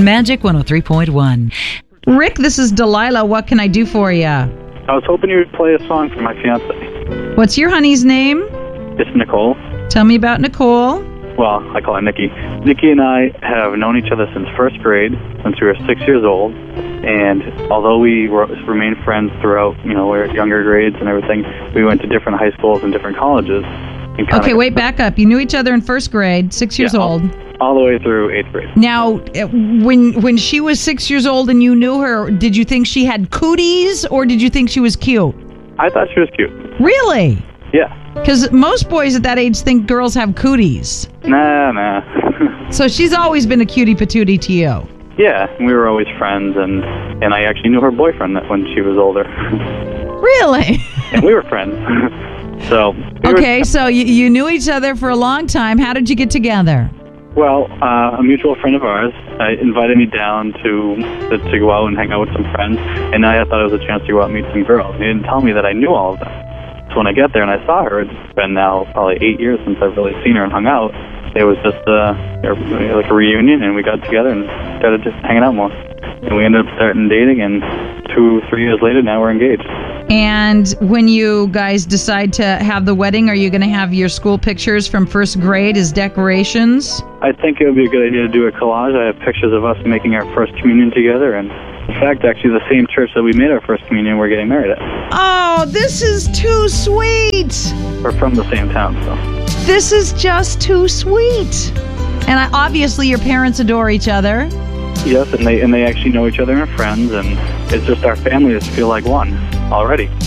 on Magic 103.1. Rick, this is Delilah. What can I do for you? I was hoping you would play a song for my fiance. What's your honey's name? It's Nicole. Tell me about Nicole. Well, I call her Nikki. Nikki and I have known each other since first grade, since we were 6 years old. And although we remained friends throughout, we were younger grades and everything, we went to different high schools and different colleges. And Okay, wait, back up. You knew each other in first grade, 6 years old. All the way through 8th grade. Now, when she was 6 years old and you knew her, did you think she had cooties or did you think she was cute? I thought she was cute. Really? Yeah. Because most boys at that age think girls have cooties. Nah. So she's always been a cutie patootie to you. Yeah, we were always friends, and I actually knew her boyfriend when she was older. Really? And we were friends. So you knew each other for a long time. How did you get together? Well, a mutual friend of ours invited me down to go out and hang out with some friends, and I thought it was a chance to go out and meet some girls. He didn't tell me that I knew all of them. So when I get there and I saw her, it's been now probably 8 years since I've really seen her and hung out. It was just like a reunion, and we got together and started just hanging out more. And we ended up starting dating, and 2-3 years later, now we're engaged. And when you guys decide to have the wedding, are you going to have your school pictures from first grade as decorations? I think it would be a good idea to do a collage. I have pictures of us making our first communion together, and in fact, actually the same church that we made our first communion, we're getting married at. Oh, this is too sweet. We're from the same town, so. This is just too sweet. And obviously your parents adore each other. Yes, and they actually know each other and are friends, and it's just our families feel like one already.